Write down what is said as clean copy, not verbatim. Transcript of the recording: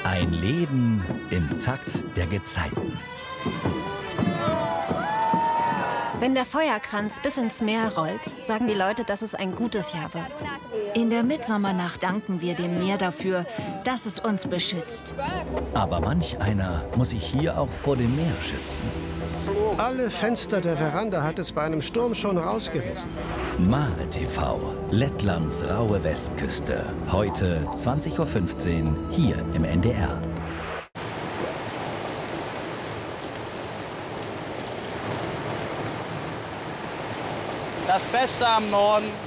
Ein Leben im Takt der Gezeiten. Wenn der Feuerkranz bis ins Meer rollt, sagen die Leute, dass es ein gutes Jahr wird. In der Mitsommernacht danken wir dem Meer dafür, dass es uns beschützt. Aber manch einer muss sich hier auch vor dem Meer schützen. Alle Fenster der Veranda hat es bei einem Sturm schon rausgerissen. Mare TV, Lettlands raue Westküste. Heute 20:15 Uhr hier im NDR. Das Beste am Norden